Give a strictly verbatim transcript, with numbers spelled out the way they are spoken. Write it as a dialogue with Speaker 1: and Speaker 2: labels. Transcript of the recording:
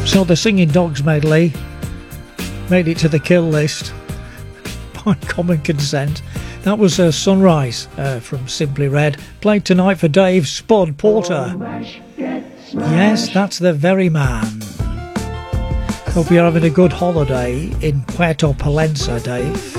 Speaker 1: So the Singing Dogs medley made it to the kill list by common consent. That was uh, Sunrise uh, from Simply Red, played tonight for Dave Spud Porter. Yes, that's the very man. Hope you're having a good holiday in Puerto Palenza, Dave.